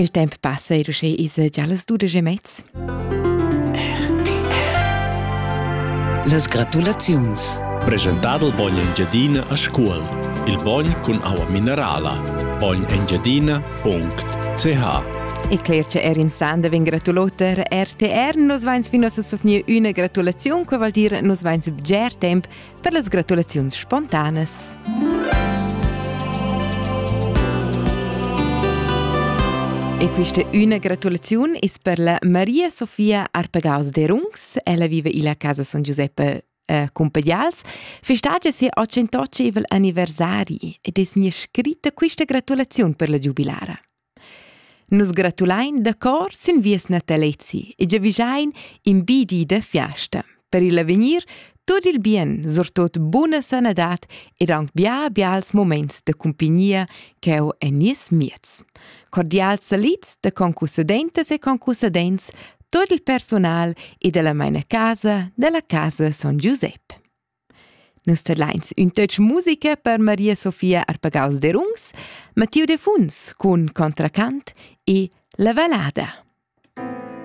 Il tempo passa e rusce is già las 12:30. Las gratulaziuns. Presentado il Bogn Engiadina a scuol. Il Bogn con acqua minerala. bognengiadina.ch. E Claire Erin Sanda vien gratulota RTR. Nos vains finos a sofnia una gratulazione, che vuol dire nos vains bger temp per las gratulazioni spontanas. E questa una gratulazione è per la Maria Sofia Arpagaus de Rungs. Ella vive in la casa San Giuseppe Compaglials. Festeggia se 800 anniversari ed è scritta questa gratulazione per la giubilara. Nus gratulain da cor sin vies natalezi e giavisain in bidi da fiasta. Per il avvenir, tot il bien, sortot buona sanadat ed anche bials moments de compagnia che ho enies miez. Cordial salits de concussadentes e concussadents, tot il personal e della meine casa, della casa San Giuseppe. Nus terlains un touch musica per Maria Sofia Arpagaus de Rungs, Matteo de Funs con Contracant e La Valada.